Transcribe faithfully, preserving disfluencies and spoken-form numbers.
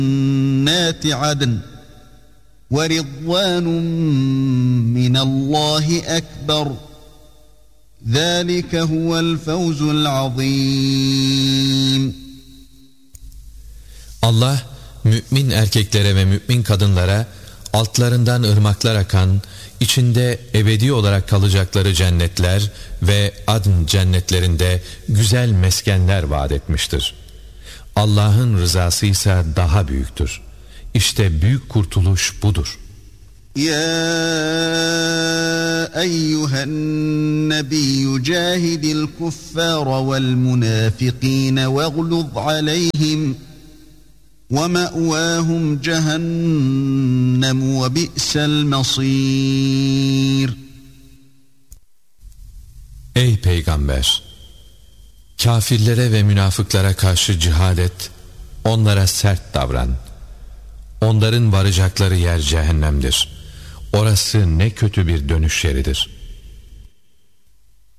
جنات عدن ورضوان من الله أكبر ذلك هو الفوز العظيم. Allah mümin erkeklere ve mümin kadınlara altlarından ırmaklar akan, içinde ebedi olarak kalacakları cennetler ve adn cennetlerinde güzel meskenler vaat etmiştir. Allah'ın rızası ise daha büyüktür. İşte büyük kurtuluş budur. Ya eyyühen nebiyyü cahidil kuffara vel münafikîne vegluz aleyhim وَمَأْوَاهُمْ جَهَنَّمُ وَبِئْسَ الْمَصِيرُ. Ey Peygamber! Kafirlere ve münafıklara karşı cihad et, onlara sert davran. Onların varacakları yer cehennemdir. Orası ne kötü bir dönüş yeridir.